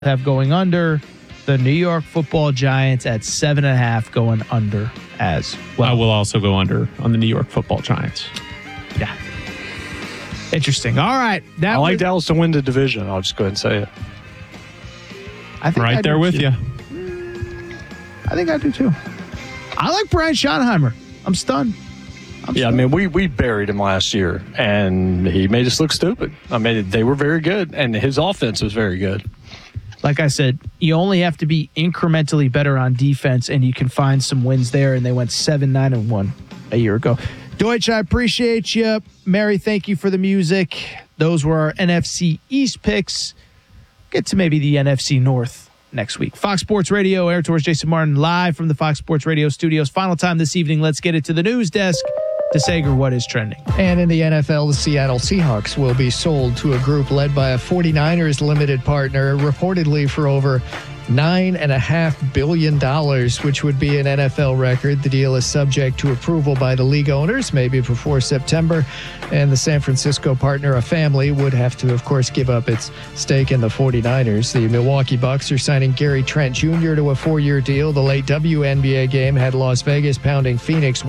have going under. The New York Football Giants at 7.5 going under as well. I will also go under on the New York Football Giants. Yeah. Interesting. All right. I like Dallas to win the division. I'll just go ahead and say it. I think right there with you. I think I do too. I like Brian Schottenheimer. I'm stunned. I mean, we buried him last year, and he made us look stupid. I mean, they were very good, and his offense was very good. Like I said, you only have to be incrementally better on defense, and you can find some wins there, and they went 7-9-1 a year ago. Deutsch, I appreciate you. Mary, thank you for the music. Those were our NFC East picks. Get to maybe the NFC North next week. Fox Sports Radio, Air Tours, Jason Martin, live from the Fox Sports Radio studios. Final time this evening. Let's get it to the news desk. To Sager, what is trending? And in the NFL, the Seattle Seahawks will be sold to a group led by a 49ers limited partner, reportedly for over $9.5 billion, which would be an NFL record. The deal is subject to approval by the league owners, maybe before September. And the San Francisco partner, a family, would have to, of course, give up its stake in the 49ers. The Milwaukee Bucks are signing Gary Trent Jr. to a 4-year deal. The late WNBA game had Las Vegas pounding Phoenix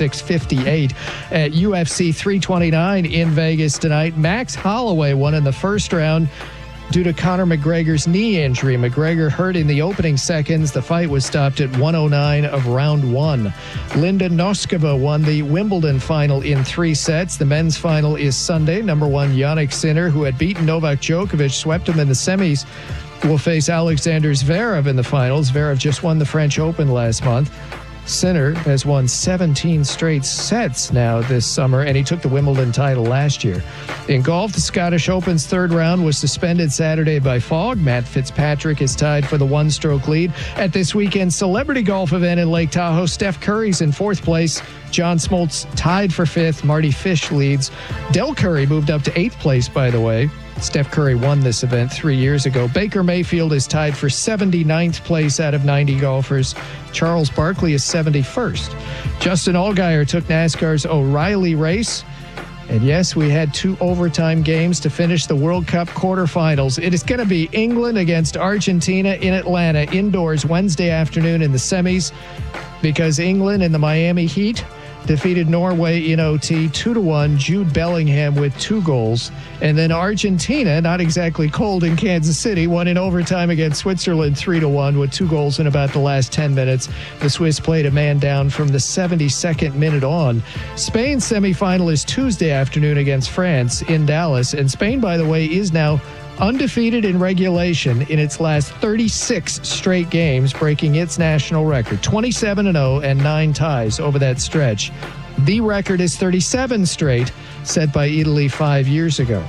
106-58. At UFC 329 in Vegas tonight, Max Holloway won in the first round due to Conor McGregor's knee injury. McGregor hurt in the opening seconds. The fight was stopped at 109 of round 1. Linda Noskova won the Wimbledon final in 3 sets. The men's final is Sunday. Number 1 Jannik Sinner, who had beaten Novak Djokovic, swept him in the semis, will face Alexander Zverev in the finals. Zverev just won the French Open last month. Sinner has won 17 straight sets now this summer, and he took the Wimbledon title last year. In golf, the Scottish Open's third round was suspended Saturday by fog. Matt Fitzpatrick is tied for the one-stroke lead. At this weekend's celebrity golf event in Lake Tahoe, Steph Curry's in 4th place. John Smoltz tied for 5th. Marty Fish leads. Del Curry moved up to 8th place, by the way. Steph Curry won this event 3 years ago. Baker Mayfield is tied for 79th place out of 90 golfers. Charles Barkley is 71st. Justin Allgaier took NASCAR's O'Reilly race. And yes, we had 2 overtime games to finish the World Cup quarterfinals. It is going to be England against Argentina in Atlanta indoors Wednesday afternoon in the semis, because England and the Miami Heat defeated Norway in OT 2-1, Jude Bellingham with 2 goals. And then Argentina, not exactly cold in Kansas City, won in overtime against Switzerland 3-1 with 2 goals in about the last 10 minutes. The Swiss played a man down from the 72nd minute on. Spain's semifinal is Tuesday afternoon against France in Dallas. And Spain, by the way, is now undefeated in regulation in its last 36 straight games, breaking its national record, 27-0 and 9 ties over that stretch. The record is 37 straight, set by Italy 5 years ago.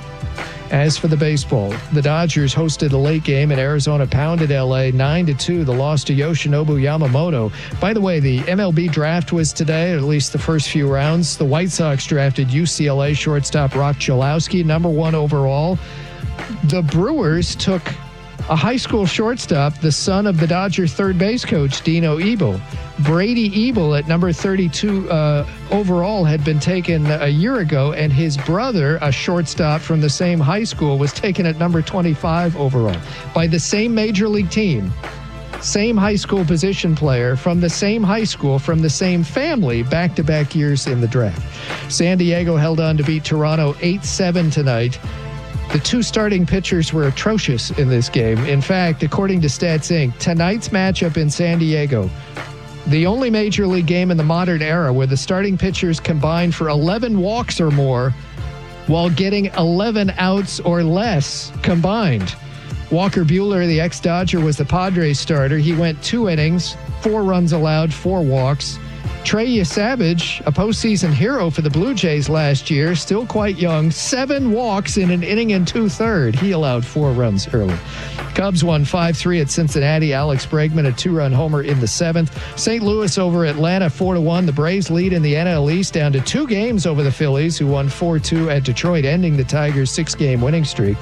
As for the baseball, the Dodgers hosted a late game and Arizona pounded LA 9-2. The loss to Yoshinobu Yamamoto. By the way, the MLB draft was today, or at least the first few rounds. The White Sox drafted UCLA shortstop Rock Chalowski, number 1 overall. The Brewers took a high school shortstop, the son of the Dodger third base coach, Dino Ebel. Brady Ebel at number 32 overall had been taken a year ago, and his brother, a shortstop from the same high school, was taken at number 25 overall by the same major league team. Same high school position player from the same high school, from the same family, back-to-back years in the draft. San Diego held on to beat Toronto 8-7 tonight. The 2 starting pitchers were atrocious in this game. In fact, according to Stats Inc., tonight's matchup in San Diego, the only major league game in the modern era where the starting pitchers combined for 11 walks or more while getting 11 outs or less combined. Walker Buehler, the ex-Dodger, was the Padres starter. He went 2 innings, 4 runs allowed, 4 walks. Trey Yesavage, a postseason hero for the Blue Jays last year, still quite young, 7 walks in an inning and 2/3. He allowed 4 runs early. Cubs won 5-3 at Cincinnati. Alex Bregman, a 2-run homer in the 7th. St. Louis over Atlanta 4-1. The Braves lead in the NL East down to 2 games over the Phillies, who won 4-2 at Detroit, ending the Tigers' 6-game winning streak.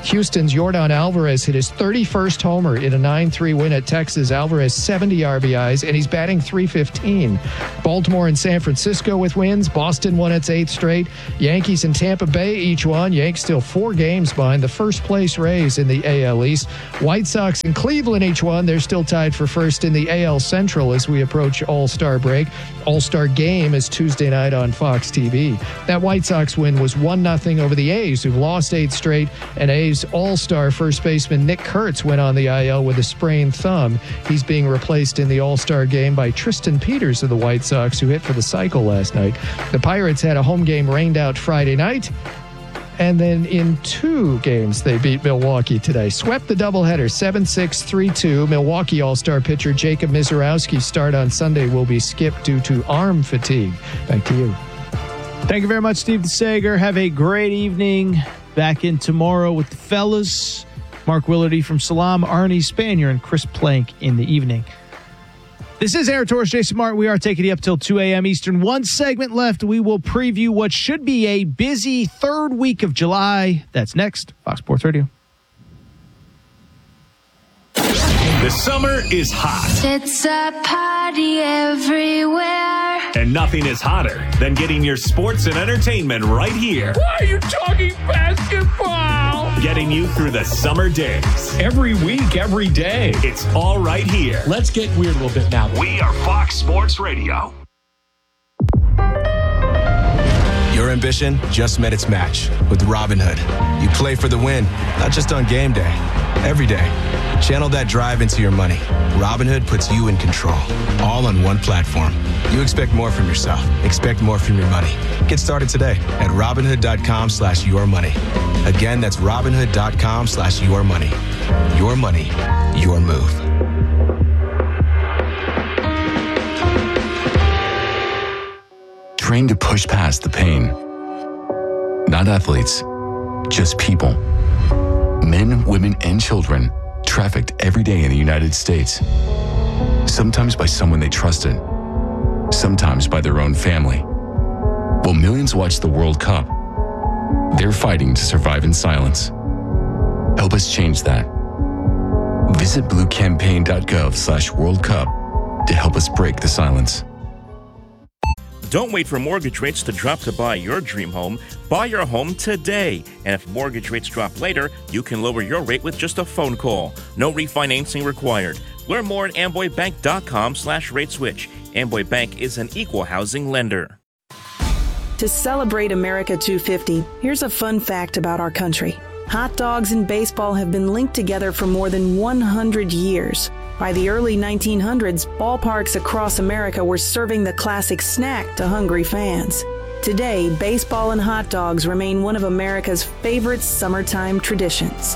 Houston's Yordan Alvarez hit his 31st homer in a 9-3 win at Texas. Alvarez 70 RBIs, and he's batting .315. Baltimore and San Francisco with wins. Boston won its 8th straight. Yankees and Tampa Bay each won. Yanks still 4 games behind the first-place Rays in the AL East. White Sox and Cleveland each won. They're still tied for first in the AL Central as we approach All-Star break. All-Star game is Tuesday night on Fox TV. That White Sox win was 1-0 over the A's, who've lost 8 straight, and A's All-Star first baseman Nick Kurtz went on the IL with a sprained thumb. He's being replaced in the All-Star game by Tristan Peters of the White Sox, who hit for the cycle last night. The Pirates had a home game rained out Friday night, and then in 2 games they beat Milwaukee today. Swept the doubleheader 7-6, 3-2. Milwaukee All-Star pitcher Jacob Misiorowski's start on Sunday will be skipped due to arm fatigue. Back to you. Thank you very much, Steve DeSager. Have a great evening. Back in tomorrow with the fellas. Mark Willardy from Salam, Arnie Spanier, and Chris Plank in the evening. This is Aaron Torres, Jason Martin. We are taking you up till 2 a.m. Eastern. 1 segment left. We will preview what should be a busy 3rd week of July. That's next. Fox Sports Radio. The summer is hot. It's a party everywhere. And nothing is hotter than getting your sports and entertainment right here. Why are you talking basketball? Getting you through the summer days. Every week, every day. It's all right here. Let's get weird a little bit now. We are Fox Sports Radio. Your ambition just met its match with Robinhood. You play for the win, not just on game day, every day. Channel that drive into your money. Robinhood puts you in control, all on one platform. You expect more from yourself. Expect more from your money. Get started today at Robinhood.com/yourmoney. Again, that's Robinhood.com/yourmoney. Your money, your move. Trained to push past the pain. Not athletes, just people. Men, women, and children trafficked every day in the United States. Sometimes by someone they trusted, sometimes by their own family. While millions watch the World Cup, they're fighting to survive in silence. Help us change that. Visit bluecampaign.gov/World Cup to help us break the silence. Don't wait for mortgage rates to drop to buy your dream home. Buy your home today. And if mortgage rates drop later, you can lower your rate with just a phone call. No refinancing required. Learn more at amboybank.com/rateswitch. Amboy Bank is an equal housing lender. To celebrate America 250, here's a fun fact about our country. Hot dogs and baseball have been linked together for more than 100 years. By the early 1900s, ballparks across America were serving the classic snack to hungry fans. Today, baseball and hot dogs remain one of America's favorite summertime traditions.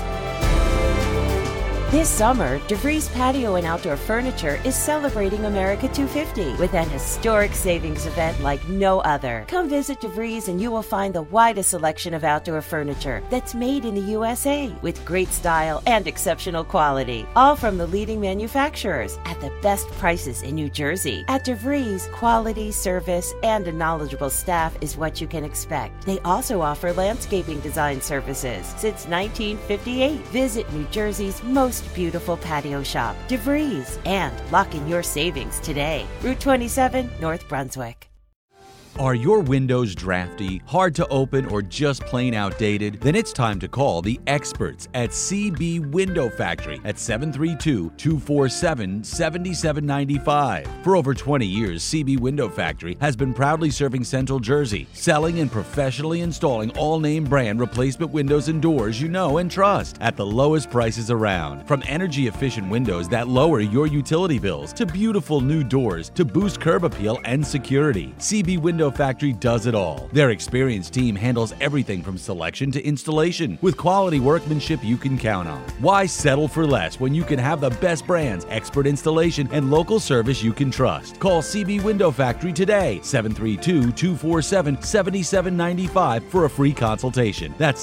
This summer, DeVries Patio and Outdoor Furniture is celebrating America 250 with an historic savings event like no other. Come visit DeVries and you will find the widest selection of outdoor furniture that's made in the USA with great style and exceptional quality. All from the leading manufacturers at the best prices in New Jersey. At DeVries, quality, service, and a knowledgeable staff is what you can expect. They also offer landscaping design services since 1958. Visit New Jersey's most beautiful patio shop, DeVries, and lock in your savings today. Route 27, North Brunswick. Are your windows drafty, hard to open, or just plain outdated? Then it's time to call the experts at CB Window Factory at 732-247-7795. For over 20 years, CB Window Factory has been proudly serving Central Jersey, selling and professionally installing all-name brand replacement windows and doors you know and trust at the lowest prices around. From energy-efficient windows that lower your utility bills to beautiful new doors to boost curb appeal and security, CB Window Factory does it all. Their experienced team handles everything from selection to installation with quality workmanship you can count on. Why settle for less when you can have the best brands, expert installation, and local service you can trust? Call CB Window Factory today, 732-247-7795 for a free consultation. That's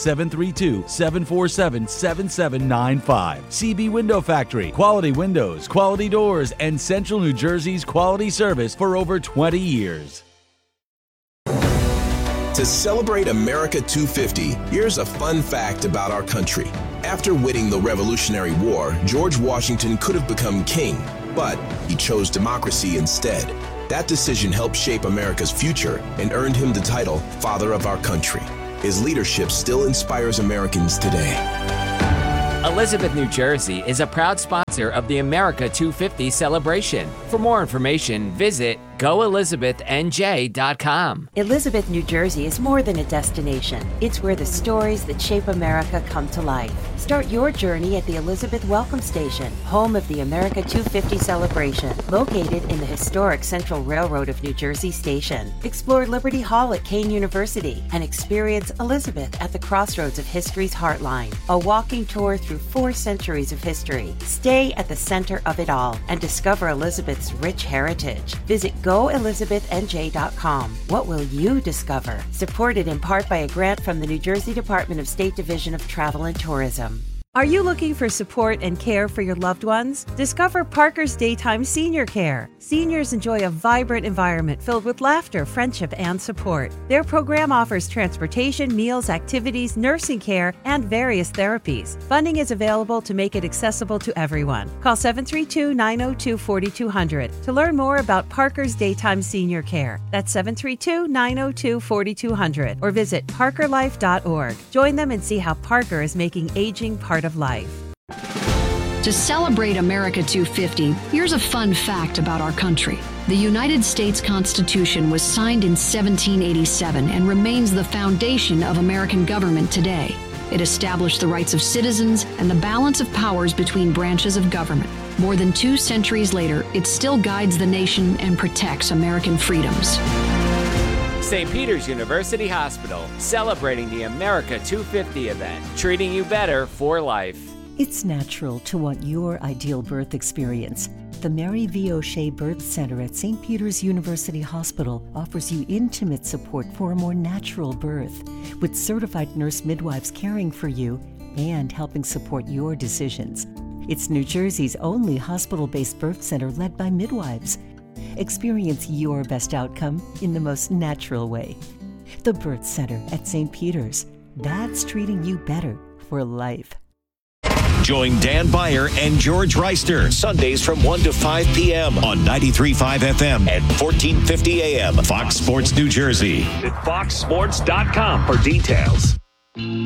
732-747-7795. CB Window Factory. Quality windows, quality doors, and Central New Jersey's quality service for over 20 years. To celebrate America 250, here's a fun fact about our country. After winning the Revolutionary War, George Washington could have become king, but he chose democracy instead. That decision helped shape America's future and earned him the title Father of our country. His leadership still inspires Americans today. Elizabeth, New Jersey is a proud sponsor of the America 250 celebration. For more information, visit goelizabethnj.com. Elizabeth, New Jersey is more than a destination. It's where the stories that shape America come to life. Start your journey at the Elizabeth Welcome Station, home of the America 250 celebration, located in the historic Central Railroad of New Jersey Station. Explore Liberty Hall at Kane University and experience Elizabeth at the crossroads of history's heartline. A walking tour through 4 centuries of history. Stay at the center of it all and discover Elizabeth's rich heritage. Visit goelizabethnj.com. What will you discover? Supported in part by a grant from the New Jersey Department of State Division of Travel and Tourism. Are you looking for support and care for your loved ones? Discover Parker's Daytime Senior Care. Seniors enjoy a vibrant environment filled with laughter, friendship, and support. Their program offers transportation, meals, activities, nursing care, and various therapies. Funding is available to make it accessible to everyone. Call 732-902-4200 to learn more about Parker's Daytime Senior Care. That's 732-902-4200 or visit parkerlife.org. Join them and see how Parker is making aging part of life. To celebrate America 250, here's a fun fact about our country. The United States Constitution was signed in 1787 and remains the foundation of American government today. It established the rights of citizens and the balance of powers between branches of government. More than 2 centuries later, it still guides the nation and protects American freedoms. St. Peter's University Hospital, celebrating the America 250 event, treating you better for life. It's natural to want your ideal birth experience. The Mary V. O'Shea Birth Center at St. Peter's University Hospital offers you intimate support for a more natural birth, with certified nurse midwives caring for you and helping support your decisions. It's New Jersey's only hospital-based birth center led by midwives. Experience your best outcome in the most natural way. The Birth Center at St. Peter's. That's treating you better for life. Join Dan Beyer and George Reister Sundays from 1 to 5 p.m. on 93.5 FM and 1450 AM. Fox Sports New Jersey. At foxsports.com for details.